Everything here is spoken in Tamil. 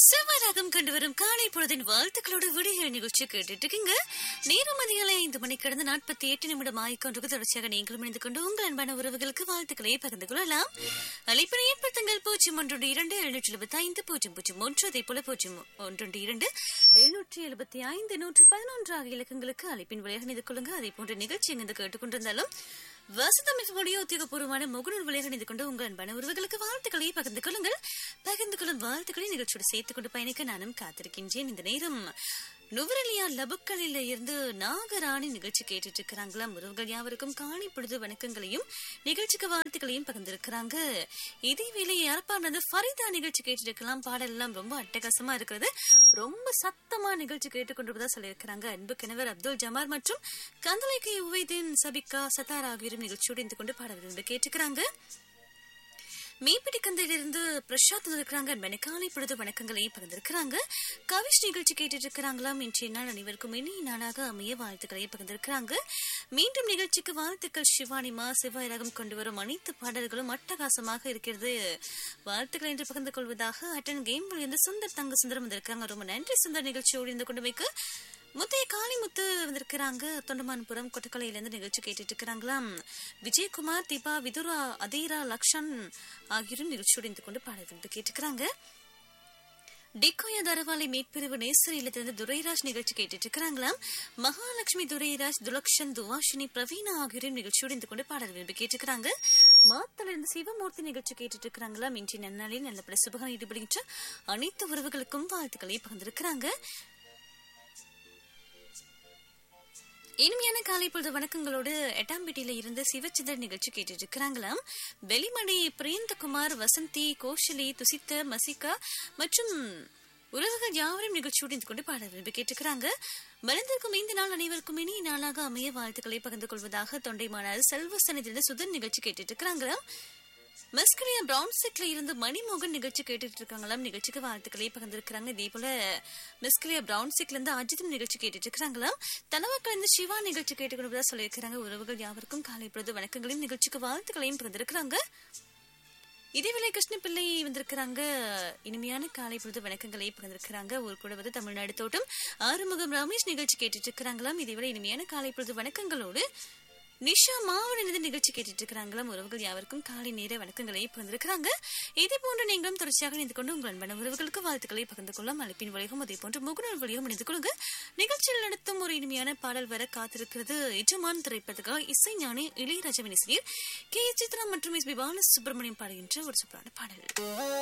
செவ்வாய்ராகம் கண்டு வரும் காலை பொழுதின் வாழ்த்துக்களோட விடிய நிகழ்ச்சி கேட்டுட்டு இருக்கீங்க. நேரம் அதிகாலை 5 மணி கடந்து 48 நிமிடம் ஆயிக்கொண்டு தொடர்ச்சியாக நீங்களும் இணைந்து கொண்டு உங்கள் அன்பான உறவுகளுக்கு வாழ்த்துக்களை பகிர்ந்து கொள்ளலாம். அழைப்பினை ஏற்படுத்துங்கள் 0112-775-001 அதே போல 0112-775-111 ஆகிய இலக்கங்களுக்கு அழைப்பின் வழியாக இணைந்து கொள்ளுங்க. அதே போன்ற நிகழ்ச்சி எங்கு கேட்டுக்கொண்டிருந்தாலும் வசதமிக்கூடிய உத்தியோகபூர்வமான முகநூல் வழியாக இணைந்து கொண்டு உங்கள் அன்பான உறவுகளுக்கு வாழ்த்துக்களை பகிர்ந்து கொள்ளுங்கள். பகிர்ந்து கொள்ளும் வாழ்த்துக்களை நிகழ்ச்சியோடு சேர்த்துக் கொண்டு பயணிக்க நானும் காத்திருக்கின்றேன். இந்த நேரம் நுவரெலியா லபுக்களில் இருந்து நாகராணி நிகழ்ச்சி கேட்டுட்டு இருக்கிறாங்களாம். உறவுகள் யாவருக்கும் காணி பொழுது வணக்கங்களையும் நிகழ்ச்சிக்கு வாழ்த்துக்களையும் பகிர்ந்திருக்கிறாங்க. இதேவேளை யாரப்பானது ஃபரிதா நிகழ்ச்சி கேட்டுட்டு இருக்கலாம். பாடல் எல்லாம் ரொம்ப அட்டகாசமா இருக்கிறது, ரொம்ப சத்தமா நிகழ்ச்சி கேட்டுக்கொண்டிருப்பதா சொல்லியிருக்கிறாங்க. அன்பு கிணவர் அப்துல் ஜமார் மற்றும் கந்தலைக்கை உவைதீன் சபிகா சத்தார் ஆகியோரும் நிகழ்ச்சியோடு இருந்து கொண்டு பாட விரும்பி கேட்டுக்கிறாங்க. மீப்பிடி கந்தையிலிருந்து பிரசாத் வந்திருக்கிறாங்க. காலை பொழுது வணக்கங்களை பகிர்ந்திருக்கிறாங்க. கவிஷ் நிகழ்ச்சி கேட்டுட்டு இருக்கிறாங்களாம். இன்றைய நாள் அனைவருக்கும் இனி நாளாக அமைய வாழ்த்துக்களை பகிர்ந்திருக்கிறாங்க. மீண்டும் நிகழ்ச்சிக்கு வாழ்த்துக்கள் சிவானிமா. செவ்வாய்ராகம் கொண்டு வரும் அனைத்து பாடல்களும் அட்டகாசமாக இருக்கிறது, வாழ்த்துக்கள் என்று பகிர்ந்து கொள்வதாக அட்டன் கேம் இருந்து சுந்தர் தங்க சுந்தரம் வந்திருக்காங்க. ரொம்ப நன்றி சுந்தர். நிகழ்ச்சியோடு இருந்து கொண்டு வைக்க முத்தைய காளிமுத்து வந்திருக்கிறாங்க. தொண்டமான்புரம் கொட்டக்கலையிலிருந்து நிகழ்ச்சி கேட்டுட்டு இருக்கிறாங்களாம். விஜயகுமார், தீபா, விதுரா, அதீரா, லக்ஷன் ஆகியோரும் நிகழ்ச்சியோடு இருந்து கொண்டு பாடல் கேட்டுக்கிறாங்க. டிகோயா தரவாலை மேற்பிரிவு நேசர் இல்லத்திலிருந்து துரைராஜ் நிகழ்ச்சி கேட்டுட்டு இருக்கிறாங்களாம். மகாலட்சுமி, துரைராஜ், துலக்ஷன், துவாஷினி, பிரவீனா ஆகியோரும் நிகழ்ச்சியோடு இருந்து கொண்டு பாடல் விரும்பி கேட்டுக்கிறாங்க. மாத்தல இருந்து சிவமூர்த்தி நிகழ்ச்சி கேட்டுட்டு இருக்கிறாங்களாம். இன்றைய நன்னாளில் நல்லபடி சுபகம் ஈடுபடுகின்ற அனைத்து உறவுகளுக்கும் வாழ்த்துக்களை பகிர்ந்திருக்கிறாங்க. இனிமையான காலை பொழுது வணக்கங்களோடு எட்டாம்பேட்டையில இருந்து சிவச்சந்திரன் நிகழ்ச்சி கேட்டுட்டு இருக்கிறாங்களாம். வெளிமணி, பிரியந்தகுமார், வசந்தி, கோஷலி, துசித்த, மசிகா மற்றும் உறவுகள் யாவரும் நிகழ்ச்சியோடு இருந்து கொண்டு பாட விரும்பி கேட்டுக்கிறாங்க. மலர்ந்திருக்கும் இந்த நாள் அனைவருக்கும் இனி நாளாக அமைய வாழ்த்துக்களை பகிர்ந்து கொள்வதாக தொண்டைமானார் செல்வசனத்திலிருந்து சுதன் நிகழ்ச்சி கேட்டுட்டு இருக்கிறாங்களாம். மஸ்கலியா பிரவுன்சிக்ல இருந்து மணிமோகன் நிகழ்ச்சி கேட்டுட்டு இருக்காங்களாம். நிகழ்ச்சிக்கு வாழ்த்துக்களை பகிர்ந்திருக்கிறாங்க. இதே போல மஸ்கலியா பிரவுன்சிக்ல இருந்து அஜித்தும் நிகழ்ச்சி கேட்டுட்டு இருக்கிறாங்களாம். தனவாக்கள் இருந்து சிவா நிகழ்ச்சி கேட்டுக்கொண்டு சொல்லியிருக்கிறாங்க. உறவுகள் யாவருக்கும் காலை பொழுது வணக்கங்களையும் நிகழ்ச்சிக்கு வாழ்த்துக்களையும் பகிர்ந்திருக்கிறாங்க. இதேவேளை கிருஷ்ணபிள்ளை வந்திருக்கிறாங்க. இனிமையான காலை பொழுது வணக்கங்களை பகிர்ந்திருக்கிறாங்க. ஒரு கூட வந்து தமிழ்நாடு தோட்டம் ஆறுமுகம் ரமேஷ் நிகழ்ச்சி கேட்டுட்டு இருக்கிறாங்களாம். இதேவேளை இனிமையான காலை பொழுது வணக்கங்களோடு நிஷா மாவட்ட நிகழ்ச்சி கேட்டுட்டு இருக்கிறாங்களாம். உறவுகள் யாவருக்கும் காலை நேர வணக்கங்களை பகிர்ந்திருக்கிறாங்க. இதே போன்று நீங்களும் தொடர்ச்சியாக இணைந்து கொண்டு உங்கள் அன்பான உறவுகளுக்கு வாழ்த்துக்களை பகிர்ந்து கொள்ளலாம். அழைப்பின் வழியும் அதே போன்று முகநூல் வழியும் இணைந்து கொள்ளுங்க. நிகழ்ச்சியில் நடத்தும் ஒரு இனிமையான பாடல் வர காத்திருக்கிறது. எஜமான் திரைப்பதற்காக இசை ஞானி இளையராஜாவின் இசையில் கே சித்ரா மற்றும் எஸ் பி பாலசுப்ரமணியம் பாடுகின்ற ஒரு சூப்பரான பாடல்.